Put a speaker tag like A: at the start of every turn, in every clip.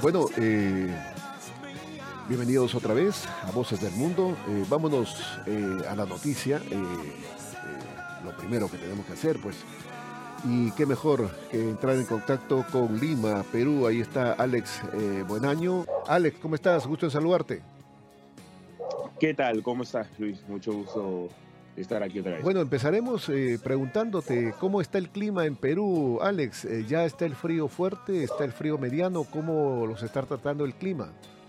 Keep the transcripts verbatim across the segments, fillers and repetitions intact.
A: Bueno, eh, bienvenidos otra vez a Voces del Mundo. Eh, vámonos eh, a la noticia. Eh, eh, lo primero que tenemos que hacer, pues, y qué mejor que entrar en contacto con Lima, Perú. Ahí está Alex eh, Buenaño. Alex, ¿cómo estás? Gusto en saludarte.
B: ¿Qué tal? ¿Cómo estás, Luis? Mucho gusto de estar aquí otra vez.
A: Bueno, empezaremos eh, preguntándote cómo está el clima en Perú. Alex, eh, ¿ya está el frío fuerte? ¿Está el frío mediano? ¿Cómo los está tratando el clima?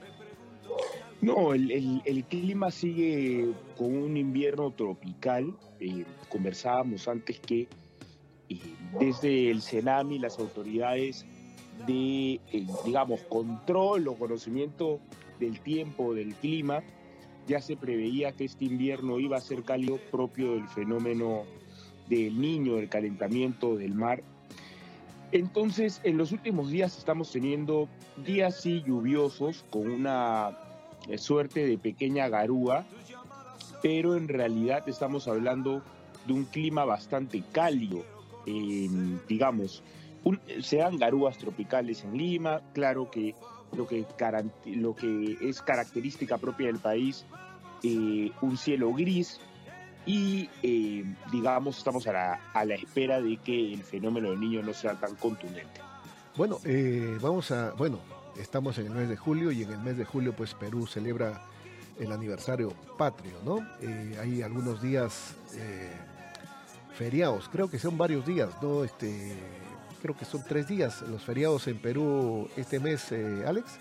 B: No, el, el- el clima sigue con un invierno tropical. Eh, conversábamos antes que eh, desde el CENAMI, las autoridades de, eh, digamos, control o conocimiento del tiempo, del clima, ya se preveía que este invierno iba a ser cálido propio del fenómeno del Niño, del calentamiento del mar. Entonces, en los últimos días estamos teniendo días sí lluviosos con una eh, suerte de pequeña garúa, pero en realidad estamos hablando de un clima bastante cálido. Eh, digamos, un- se dan garúas tropicales en Lima, claro que lo que, caran- lo que es característica propia del país, eh, un cielo gris, y eh, digamos estamos a la, a la espera de que el fenómeno del Niño no sea tan contundente.
A: Bueno, eh, vamos a, bueno, estamos en el mes de julio y en el mes de julio pues Perú celebra el aniversario patrio, ¿no? Eh, hay algunos días eh, feriados, creo que son varios días, ¿no? Este, creo que son tres días los feriados en Perú este mes, eh, Alex.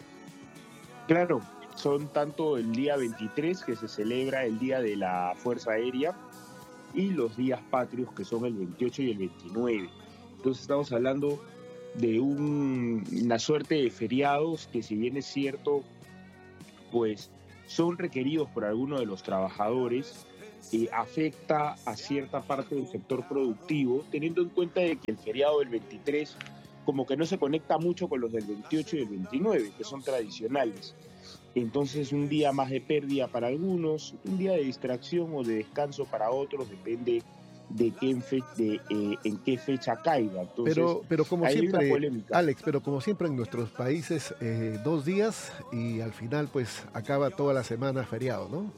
B: Claro, son tanto el día veintitrés, que se celebra el Día de la Fuerza Aérea, y los días patrios, que son el veintiocho y el veintinueve. Entonces estamos hablando de un- una suerte de feriados que, si bien es cierto, pues son requeridos por algunos de los trabajadores, eh, afecta a cierta parte del sector productivo, teniendo en cuenta de que el feriado del veintitrés como que no se conecta mucho con los del veintiocho y el veintinueve, que son tradicionales. Entonces, un día más de pérdida para algunos, un día de distracción o de descanso para otros, depende de, qué en, fe- de eh, en qué fecha caiga. Entonces,
A: Pero, pero como
B: ahí hay una
A: siempre,
B: polémica.
A: Alex, pero como siempre en nuestros países, eh, dos días y al final pues acaba toda la semana feriado, ¿no?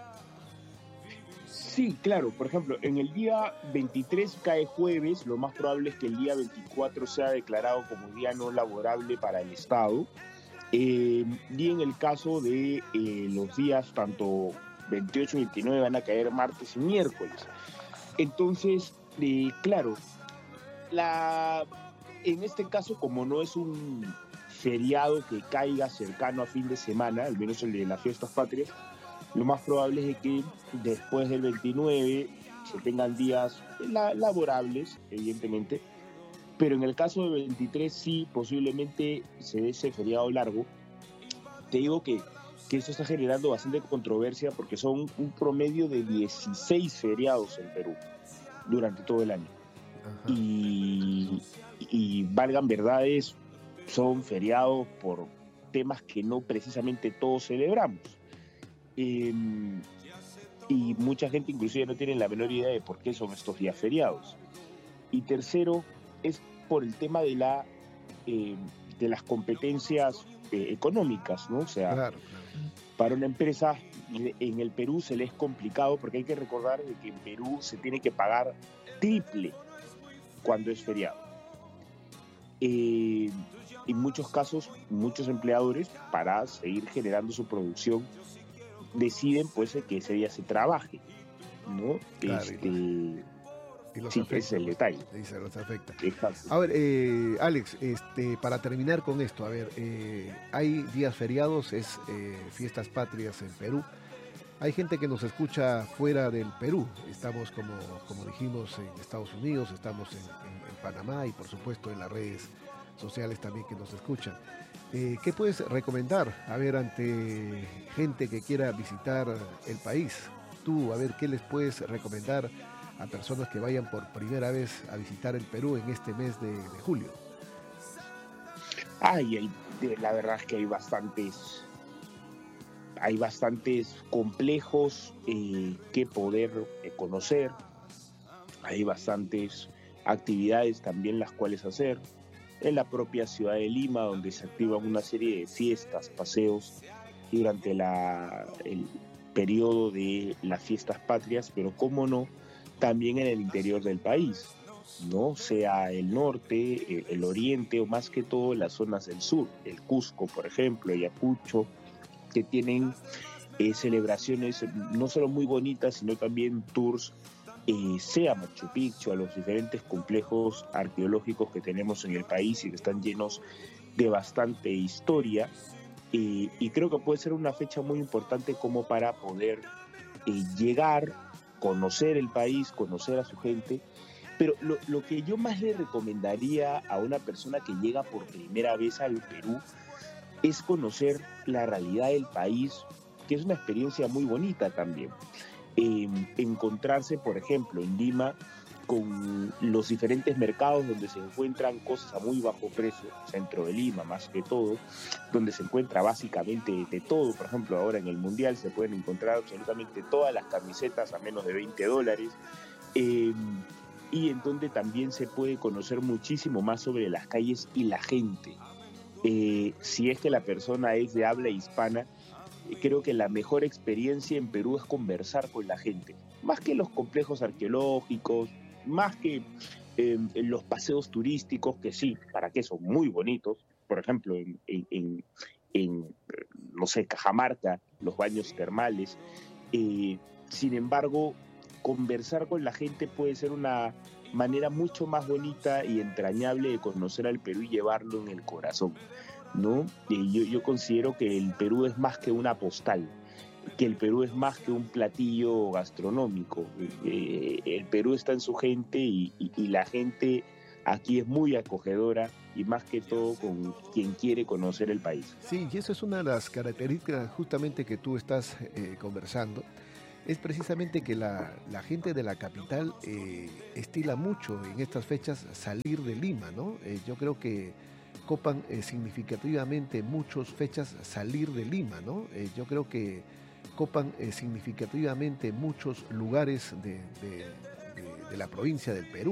B: Sí, claro. Por ejemplo, en el día veintitrés cae jueves, lo más probable es que el día veinticuatro sea declarado como día no laborable para el Estado. Eh, y en el caso de eh, los días tanto veintiocho y veintinueve van a caer martes y miércoles. Entonces, eh, claro, la, en este caso, como no es un feriado que caiga cercano a fin de semana, al menos el de las fiestas patrias, lo más probable es de que después del veintinueve se tengan días la- laborables, evidentemente, pero en el caso del veintitrés sí, posiblemente se dé ese feriado largo. Te digo que, que eso está generando bastante controversia porque son un promedio de dieciséis feriados en Perú durante todo el año.
A: Ajá.
B: Y, y valgan verdades, son feriados por temas que no precisamente todos celebramos. Eh, y mucha gente inclusive no tiene la menor idea de por qué son estos días feriados. Y tercero, es por el tema de, la, eh, de las competencias eh, económicas, ¿no? O sea,
A: Claro, claro.
B: para una empresa en el Perú se le es complicado porque hay que recordar de que en Perú se tiene que pagar triple cuando es feriado. Eh, en muchos casos, muchos empleadores, para seguir generando su producción, deciden pues que ese día se trabaje, ¿no?
A: Claro, y los,
B: Este,
A: y los
B: sí, ese es
A: afecta,
B: el
A: pues,
B: detalle.
A: y se los afecta.
B: Exacto.
A: A ver, eh, Alex, este, para terminar con esto, a ver, eh, hay días feriados, es eh, fiestas patrias en Perú. Hay gente que nos escucha fuera del Perú. Estamos, como, como dijimos, en Estados Unidos, estamos en, en- en Panamá y por supuesto en las redes sociales también que nos escuchan. Eh, ¿qué puedes recomendar, a ver, ante gente que quiera visitar el país? Tú, a ver, ¿qué les puedes recomendar a personas que vayan por primera vez a visitar el Perú en este mes de, de julio?
B: Ay, hay, de- la verdad es que hay bastantes, hay bastantes complejos eh, que poder eh, conocer, hay bastantes actividades también las cuales hacer. en la propia ciudad de Lima, donde se activan una serie de fiestas, paseos durante la, el periodo de las fiestas patrias, pero cómo no, también en el interior del país, ¿no? Sea el norte, el oriente o más que todo las zonas del sur, el Cusco, por ejemplo, Ayacucho, que tienen eh, celebraciones no solo muy bonitas, sino también tours, eh, sea Machu Picchu, a los diferentes complejos arqueológicos que tenemos en el país y que están llenos de bastante historia. Eh, y creo que puede ser una fecha muy importante como para poder eh, llegar, conocer el país, conocer a su gente. Pero lo, lo que yo más le recomendaría a una persona que llega por primera vez al Perú es conocer la realidad del país, que es una experiencia muy bonita también. Eh, encontrarse, por ejemplo, en Lima con los diferentes mercados donde se encuentran cosas a muy bajo precio, centro de Lima más que todo, donde se encuentra básicamente de todo. Por ejemplo, ahora en el Mundial se pueden encontrar absolutamente todas las camisetas a menos de veinte dólares, eh, y en donde también se puede conocer muchísimo más sobre las calles y la gente. Eh, si es que la persona es de habla hispana, creo que la mejor experiencia en Perú es conversar con la gente, más que los complejos arqueológicos, más que eh, los paseos turísticos, que sí, para qué son muy bonitos, por ejemplo, en, en, en, en no sé, Cajamarca, los baños termales. Eh, sin embargo, conversar con la gente puede ser una manera mucho más bonita y entrañable de conocer al Perú y llevarlo en el corazón, ¿no? Eh, yo, yo considero que el Perú es más que una postal, que el Perú es más que un platillo gastronómico. Eh, el Perú está en su gente y, y, y la gente aquí es muy acogedora y más que todo con quien quiere conocer el país.
A: Sí, y eso es una de las características justamente que tú estás eh, conversando. Es precisamente que la, la gente de la capital eh, estila mucho en estas fechas salir de Lima, ¿no? Eh, yo creo que copan eh, significativamente muchas fechas salir de Lima, ¿no? Eh, yo creo que copan eh, significativamente muchos lugares de, de, de, de la provincia del Perú.